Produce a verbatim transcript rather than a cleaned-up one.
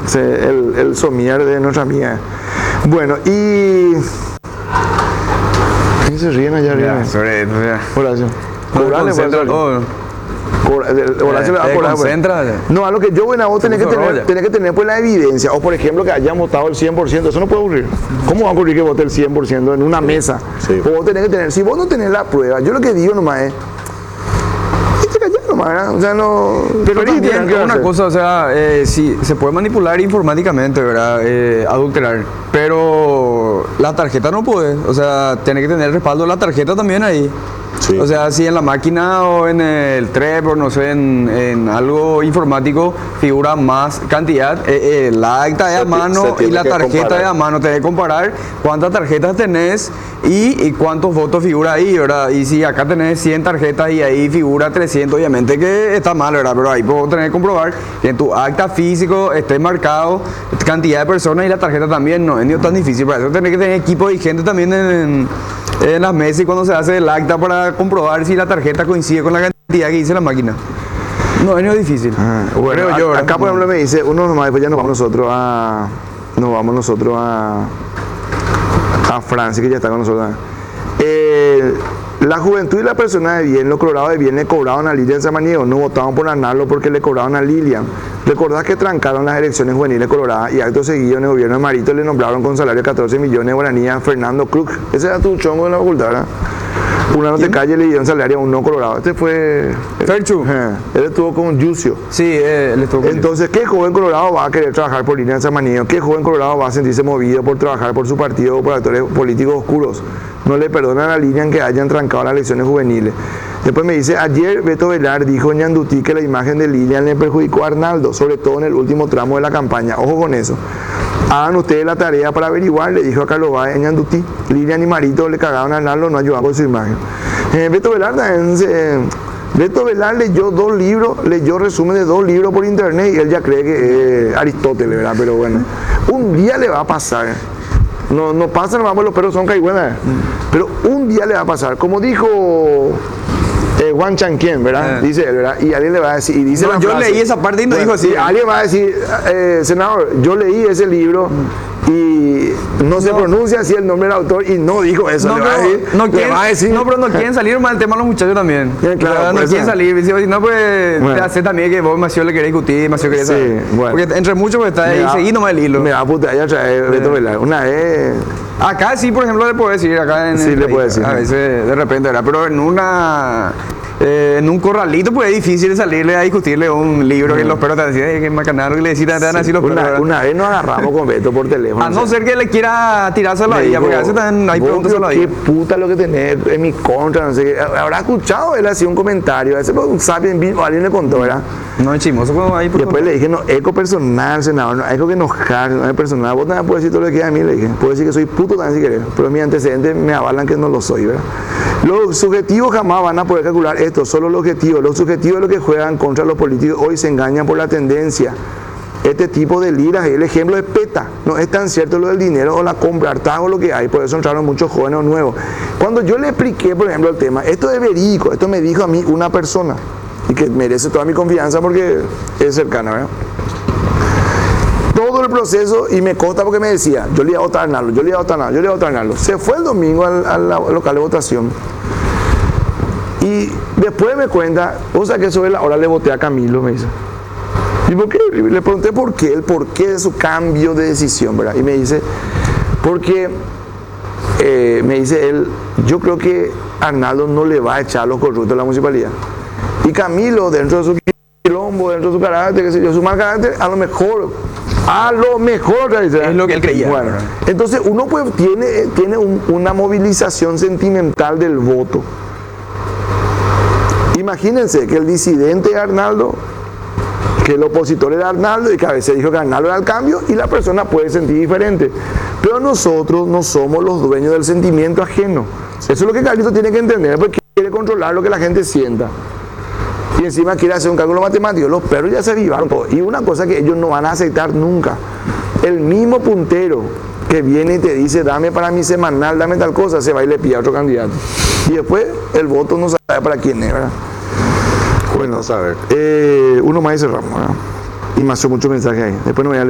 Se- el, el somier de nuestra amiga. Bueno, y... ¿Quién se ríen allá arriba? Ya, sobre eso, ya. Horacio. No te Cobrale, concentras Horacio. todo. Cobra- el- Horacio le va a Te cobrar, pues. concentras. No, a lo que yo, bueno, vos tenés que, puso tener, rolla. tenés que tener pues la evidencia. O por ejemplo que hayan votado el cien por ciento. Eso no puede ocurrir. ¿Cómo va a ocurrir que vote el cien por ciento en una mesa? Sí. O vos tenés que tener, si vos no tenés la prueba, yo lo que digo nomás es, y te callás nomás, ¿verdad? O sea, no... Pero ¿qué también tienen que una hacer? cosa, o sea, eh, sí, se puede manipular informáticamente, ¿verdad? Eh, adulterar. Pero la tarjeta no puede. O sea, tiene que tener el respaldo de la tarjeta también ahí. Sí. O sea, si en la máquina o en el T R E P o no sé, en, en algo informático figura más cantidad, eh, eh, la acta es Se a ti- mano se y tiene la que tarjeta comparar. es a mano. Tenés que comparar cuántas tarjetas tenés y, y cuántos votos figura ahí, ¿verdad? Y si acá tenés cien tarjetas y ahí figura trescientos, obviamente que está mal, ¿verdad? Pero ahí puedo tener que comprobar que en tu acta físico esté marcado cantidad de personas y la tarjeta también. No es ni tan difícil. Para eso tenés que tener equipo y gente también en, en las mesas y cuando se hace el acta para comprobar si la tarjeta coincide con la cantidad que dice la máquina. No es ni difícil. Ah, bueno, Creo a- yo, ¿verdad? acá por ejemplo me dice, uno nomás, después ya nos vamos nosotros a... Nos vamos nosotros a... A Francia, que ya está con nosotros. Eh, la juventud y la persona de bien, los colorados de bien le cobraban a Lilian Samaniego, no votaban por Arnaldo porque le cobraban a Lilian. ¿Recordás que trancaron las elecciones juveniles coloradas y acto seguido en el gobierno de Marito le nombraron con salario de catorce millones de guaraníes a Fernando Krug? Ese era tu chongo en la facultad, ¿verdad? Una no te calle le dieron salario a un no colorado. Este fue... Ferchu. Eh, él estuvo con Yucio. Sí, eh, le estuvo Entonces, ¿qué joven colorado va a querer trabajar por Lilian Samaniego? ¿Qué joven colorado va a sentirse movido por trabajar por su partido o por actores políticos oscuros? No le perdonan a Lilian que hayan trancado las elecciones juveniles. Después me dice, ayer Beto Velar dijo en Ñandutí que la imagen de Lilian le perjudicó a Arnaldo, sobre todo en el último tramo de la campaña. Ojo con eso. Hagan ustedes la tarea para averiguar, le dijo a Carlos Báez en Ñandutí. Lilian y Marito le cagaron a Arnaldo, no ayudaban con su imagen. Eh, Beto Velar también se... Beto Velar leyó dos libros, leyó resumen de dos libros por internet y él ya cree que es Aristóteles, ¿verdad? Pero bueno, un día le va a pasar. No, no pasa, no vamos, los perros son caigüenas. Pero un día le va a pasar. Como dijo eh, Juan Chanquien, ¿verdad? Eh. Dice él, ¿verdad? Y alguien le va a decir, y dice No, la yo frase, leí esa parte y no bueno, dijo así. y alguien va a decir, eh, senador, yo leí ese libro y no se No. pronuncia así el nombre del autor y no dijo eso. No, le va a pero decir, no, le quieren, va a decir, no, pero no quieren salir mal el tema los muchachos también. Bien, claro, O sea, no por eso. quieren salir. Dice, no, pues Bueno. te hace también que vos, Macio, le querés discutir, Macio querés Sí, saber. bueno. Porque entre muchos pues está me ahí, da- seguí nomás el hilo. Me da puta, ya trae Beto Velar. Una vez... Acá sí, por ejemplo, le puedo decir, acá en Sí, el le país, puede decir. A veces, de repente, ¿verdad? Pero en una... eh, en un corralito pues es difícil salirle a discutirle un libro que los perros te decían, que macanaro, que le decían, te dan así los perros. Una, ¿verdad? una vez nos agarramos con Beto por teléfono. A no ser que le quiera tirárselo Me ahí, dijo, porque a veces también hay "Vos, preguntas pero ahí. qué puta lo que tenés en mi contra, no sé qué. Habrá escuchado él así un comentario, a veces un sapien vivo, alguien le contó, ¿verdad? No es chismoso como ahí. Y después le dije, no, eco personal, senador, no, eco que enojar, no es personal. Vos también puedes decir todo lo que quieras a mí, le dije. Puedo decir que soy puto también si querés, pero mis antecedentes me avalan que no lo soy, ¿verdad? Los subjetivos jamás van a poder calcular esto, solo los objetivos. Los subjetivos es lo que juegan contra los políticos hoy se engañan por la tendencia. Este tipo de liras, el ejemplo es PETA, no es tan cierto lo del dinero o la compra, hartazgo lo que hay, por eso entraron muchos jóvenes nuevos. Cuando yo le expliqué, por ejemplo, el tema, esto es verídico, esto me dijo a mí una persona y que merece toda mi confianza porque es cercana, ¿verdad? Todo el proceso, y me consta porque me decía, yo le iba a votar a Arnaldo, yo le iba a votar a Arnaldo, yo le iba a votar a Arnaldo. Se fue el domingo al, al local de votación y después me cuenta, o sea que sobre la hora le voté a Camilo, me dice. ¿Y por qué? Le pregunté por qué, el porqué de su cambio de decisión, ¿verdad? Y me dice, porque, eh, me dice él, yo creo que Arnaldo no le va a echar a los corruptos de la municipalidad. Y Camilo, dentro de su quilombo, dentro de su carácter, qué sé yo, su mal carácter, a lo mejor, a lo mejor, Es lo que él creía. Bueno, entonces uno pues tiene, tiene un- una movilización sentimental del voto. Imagínense que el disidente de Arnaldo, que el opositor era Arnaldo y que a veces dijo que Arnaldo era el cambio y la persona puede sentir diferente. Pero nosotros no somos los dueños del sentimiento ajeno. Eso es lo que Carlito tiene que entender, porque quiere controlar lo que la gente sienta. Y encima quiere hacer un cálculo matemático. Los perros ya se avivaron todo. Y una cosa que ellos no van a aceptar nunca. El mismo puntero que viene y te dice, dame para mi semanal, dame tal cosa, se va y le pide a otro candidato. Y después el voto no sabe para quién es, ¿verdad? Bueno, a ver. eh, uno más y cerramos, ¿verdad? Y me hace muchos mensajes ahí. Después no voy a leer.